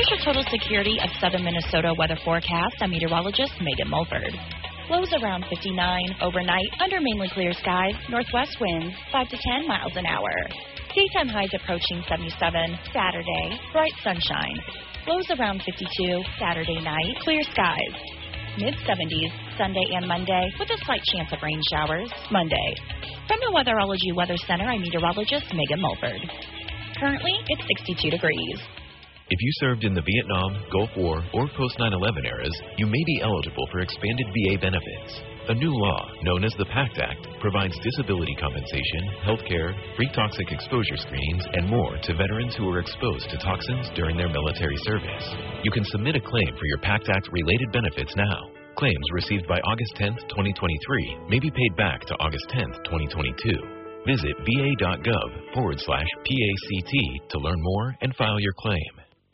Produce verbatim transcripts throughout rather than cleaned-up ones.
Here's your total security of southern Minnesota weather forecast. I'm meteorologist Megan Mulford. Lows around fifty-nine. Overnight, under mainly clear skies. Northwest winds five to ten miles an hour. Daytime highs approaching seventy-seven. Saturday, bright sunshine. Lows around fifty-two. Saturday night, clear skies. Mid-seventies, Sunday and Monday, with a slight chance of rain showers. Monday. From the Weatherology Weather Center, I'm meteorologist Megan Mulford. Currently, it's sixty-two degrees. If you served in the Vietnam, Gulf War, or post nine eleven eras, you may be eligible for expanded V A benefits. A new law, known as the PACT Act, provides disability compensation, health care, free toxic exposure screens, and more to veterans who were exposed to toxins during their military service. You can submit a claim for your PACT Act-related benefits now. Claims received by August tenth, twenty twenty-three may be paid back to August tenth, twenty twenty-two. Visit va.gov forward slash PACT to learn more and file your claim.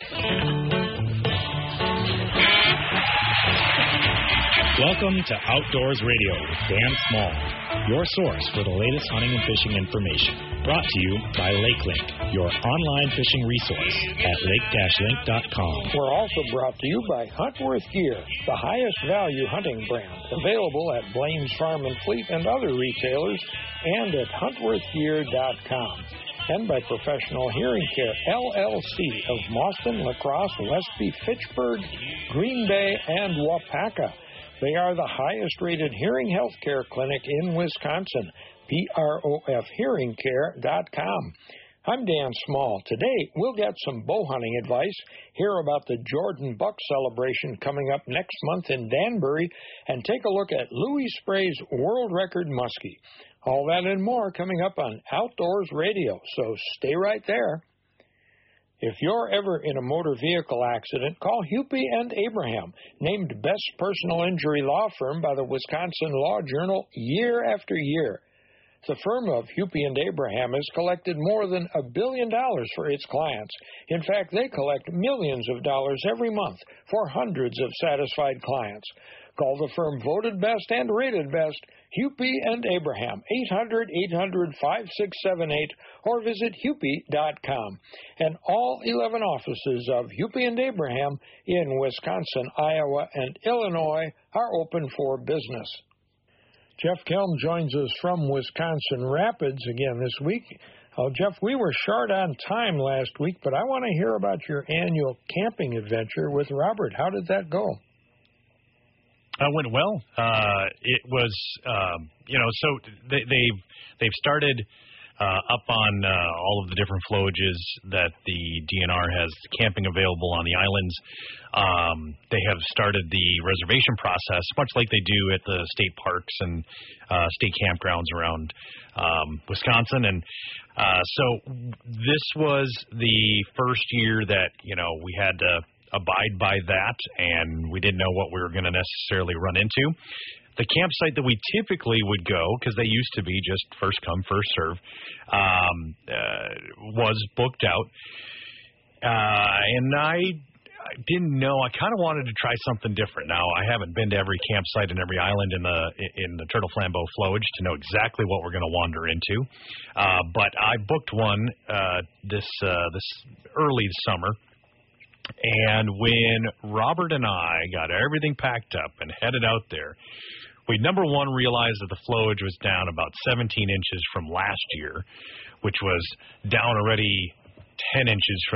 Welcome to Outdoors Radio with Dan Small, your source for the latest hunting and fishing information. Brought to you by LakeLink, your online fishing resource at lake dash link dot com. We're also brought to you by Huntworth Gear, the highest value hunting brand, available at Blaine's Farm and Fleet and other retailers, and at huntworth gear dot com. And by Professional Hearing Care, L L C of Mauston, La Crosse, Westby, Fitchburg, Green Bay, and Wapaka. They are the highest-rated hearing health care clinic in Wisconsin, P R O F hearing care dot com. I'm Dan Small. Today, we'll get some bow hunting advice, hear about the Jordan Buck celebration coming up next month in Danbury, and take a look at Louis Spray's world record muskie. All that and more coming up on Outdoors Radio, so stay right there. If you're ever in a motor vehicle accident, call Hupy and Abraham, named Best Personal Injury Law Firm by the Wisconsin Law Journal year after year. The firm of Hupy and Abraham has collected more than a billion dollars for its clients. In fact, they collect millions of dollars every month for hundreds of satisfied clients. Call the firm voted best and rated best, Hupy and Abraham, eight hundred, eight hundred, five six seven eight, or visit hupy dot com. And all eleven offices of Hupy and Abraham in Wisconsin, Iowa, and Illinois are open for business. Jeff Kelm joins us from Wisconsin Rapids again this week. Oh, Jeff, we were short on time last week, but I want to hear about your annual camping adventure with Robert. How did that go? Uh, went well. Uh, it was, um, you know, so they, they've they've started uh, up on uh, all of the different flowages that the D N R has camping available on the islands. Um, they have started the reservation process, much like they do at the state parks and uh, state campgrounds around um, Wisconsin. And uh, so this was the first year that, you know, we had to abide by that, and we didn't know what we were going to necessarily run into. The campsite that we typically would go, because they used to be just first come, first serve, um, uh, was booked out. Uh, and I, I didn't know. I kind of wanted to try something different. Now, I haven't been to every campsite and every island in the in the Turtle Flambeau flowage to know exactly what we're going to wander into. Uh, but I booked one uh, this uh, this early summer. And when Robert and I got everything packed up and headed out there, we, number one, realized that the flowage was down about seventeen inches from last year, which was down already ten inches from